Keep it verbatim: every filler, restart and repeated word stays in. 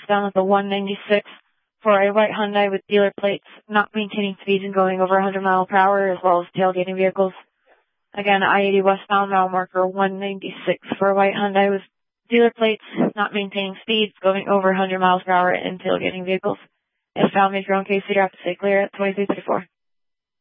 down with a one ninety-six for a white Hyundai with dealer plates, not maintaining speeds and going over one hundred miles per hour, as well as tailgating vehicles. Again, I eighty westbound, mile marker one ninety-six for a white Hyundai with dealer plates, not maintaining speeds, going over one hundred miles per hour, and tailgating vehicles. If found, make your own case, you'd have to stay clear at twenty-three thirty-four.